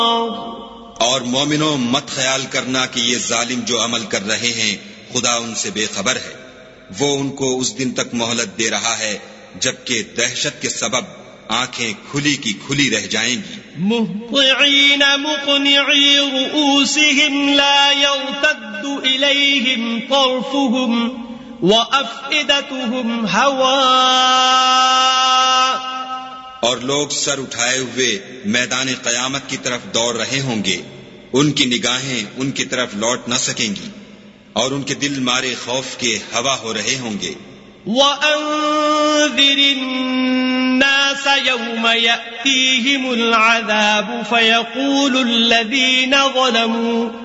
और मोमिनों, मत ख्याल करना कि ये जालिम जो अमल कर रहे हैं खुदा उनसे बेखबर है। वो उनको उस दिन तक मोहलत दे रहा है जबकि दहशत के सबब आंखें खुली की खुली रह जाएंगी। मुहतिईन मुक़निई रुऊसिहिम ला यर्तद्दु इलैहिम तर्फुहुम व अफ़इदतुहुम हवा। और लोग सर उठाए हुए मैदान क़यामत की तरफ दौड़ रहे होंगे, उनकी निगाहें उनकी तरफ लौट न सकेंगी और उनके दिल मारे खौफ के हवा हो रहे होंगे। वअन्ज़िरिन नास यौम यअतीहिमुल अज़ाबु फ़यक़ूलु अल्लज़ीन ज़लमू